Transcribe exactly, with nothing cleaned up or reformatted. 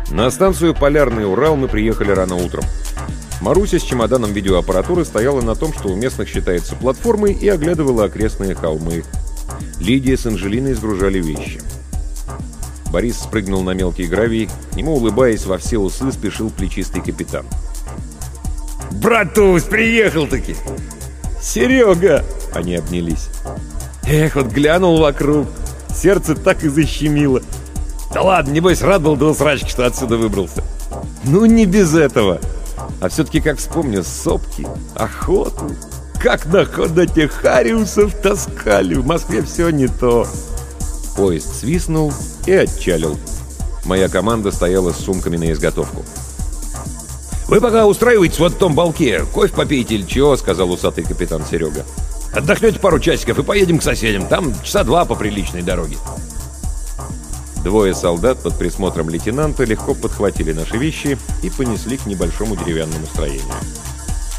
На станцию «Полярный Урал» мы приехали рано утром. Маруся с чемоданом видеоаппаратуры стояла на том, что у местных считается платформой, и оглядывала окрестные холмы. Лидия с Анжелиной сгружали вещи. Борис спрыгнул на мелкий гравий. К нему, улыбаясь во все усы, спешил плечистый капитан. «Братусь, приехал-таки!» «Серега!» — они обнялись. «Эх, вот глянул вокруг, сердце так и защемило. Да ладно, небось, рад был до усрачки, что отсюда выбрался». «Ну, не без этого. А все-таки, как вспомню, сопки, охоту. Как на ход этих хариусов таскали. В Москве все не то». Поезд свистнул и отчалил. Моя команда стояла с сумками на изготовку. «Вы пока устраивайтесь вот в том балке. Кофе попейте или чего», — сказал усатый капитан Серега. «Отдохнете пару часиков и поедем к соседям. Там часа два по приличной дороге». Двое солдат под присмотром лейтенанта легко подхватили наши вещи и понесли к небольшому деревянному строению.